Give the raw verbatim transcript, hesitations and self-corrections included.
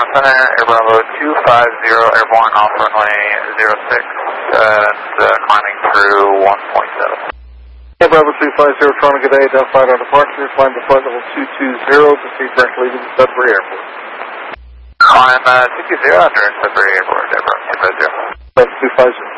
Ground Center, Air Bravo two five zero, airborne off runway zero six, and uh, climbing through one point seven. Air Bravo two five zero, Toronto, good day, identified on departure, climb to flight level two two zero, proceed direct leaving Sudbury Airport. Climb uh, two two zero under Sudbury Airport, Air Bravo two five zero. two five zero.